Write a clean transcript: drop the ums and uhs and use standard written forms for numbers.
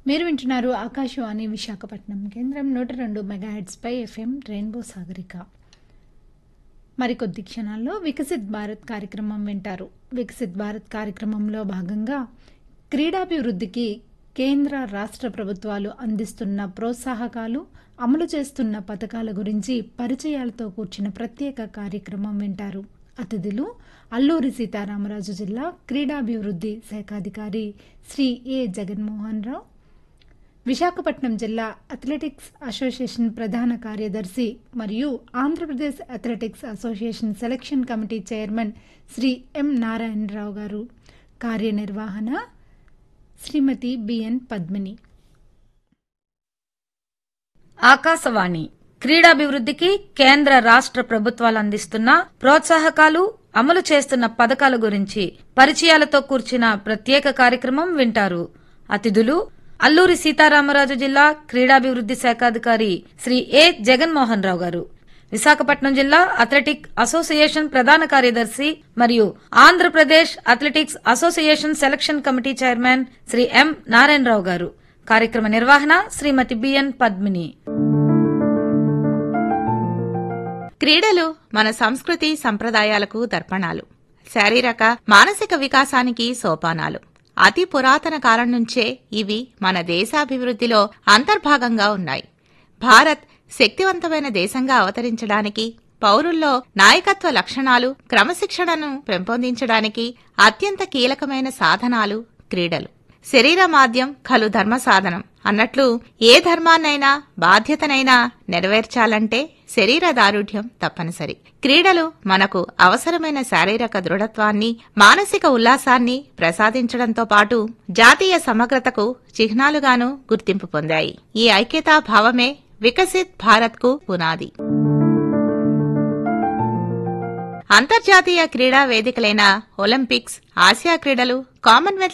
మీరు వింటున్నారు ఆకాశవాణి విశాఖపట్నం కేంద్రం 102 మెగాహెర్ట్జ్ పై ఎఫ్ఎం రెయిన్బో సాగరిక. మరికొద్ది క్షణాల్లో వికసిత్ భారత్ కార్యక్రమం వింటారు. వికసిత్ భారత్ కార్యక్రమంలో భాగంగా క్రీడాభివృద్ధికి కేంద్ర రాష్ట్ర ప్రభుత్వాలు అందిస్తున్న ప్రోత్సాహకాలు, అమలు చేస్తున్న పథకాల గురించి పరిచయాలతో కూర్చిన ప్రత్యేక కార్యక్రమం వింటారు. అతిథులు అల్లూరి సీతారామరాజు జిల్లా క్రీడాభివృద్ధి శాఖాధికారి శ్రీ ఏ జగన్మోహన్ రావు, విశాఖపట్నం జిల్లా అథ్లెటిక్స్ అసోసియేషన్ ప్రధాన కార్యదర్శి మరియు Andhra Pradesh athletics association selection committee chairman Shri ఎం నారాయణరావు గారు. కార్యనిర్వహణ శ్రీమతి బిఎన్ పద్మిని. ఆకాశవాణి క్రీడాభివృద్ధికి కేంద్ర రాష్ట్ర ప్రభుత్వాలు అందిస్తున్న ప్రోత్సాహకాలు, అమలు చేస్తున్న పథకాల గురించి పరిచయాలతో కూర్చిన ప్రత్యేక కార్యక్రమం వింటారు. అతిథులు అల్లూరి సీతారామరాజు జిల్లా క్రీడాభివృద్ధి శాఖాధికారి శ్రీ ఏ జగన్మోహన్ రావు గారు, విశాఖపట్నం జిల్లా అథ్లెటిక్ అసోసియేషన్ ప్రధాన కార్యదర్శి మరియు Andhra Pradesh athletics association selection committee chairman Shri ఎం నారాయణరావు గారు. కార్యక్రమ నిర్వహణ శ్రీమతి బిఎన్ పద్మిని. క్రీడలు మన సంస్కృతి సంప్రదాయాలకు దర్పణాలు, శారీరక మానసిక వికాసానికి సోపానాలు. అతి పురాతన కాలం నుంచే ఇవి మన దేశాభివృద్ధిలో అంతర్భాగంగా ఉన్నాయి. భారత్ శక్తివంతమైన దేశంగా అవతరించడానికి, పౌరుల్లో నాయకత్వ లక్షణాలు, క్రమశిక్షణను పెంపొందించడానికి అత్యంత కీలకమైన సాధనాలు క్రీడలు. శరీరమాద్యం ఖలు ధర్మ సాధనం అన్నట్లు ఏ ధర్మాన్నైనా బాధ్యతనైనా నెరవేర్చాలంటే శరీర దారుఢ్యం తప్పనిసరి. క్రీడలు మనకు అవసరమైన శారీరక దృఢత్వాన్ని, మానసిక ఉల్లాసాన్ని ప్రసాదించడంతో పాటు జాతీయ సమగ్రతకు చిహ్నాలుగాను గుర్తింపు పొందాయి. ఈ ఐక్యతా భావమే వికసిత్ భారత్కు పునాది. అంతర్జాతీయ క్రీడా వేదికలైన ఒలింపిక్స్, ఆసియా క్రీడలు, కామన్వెల్త్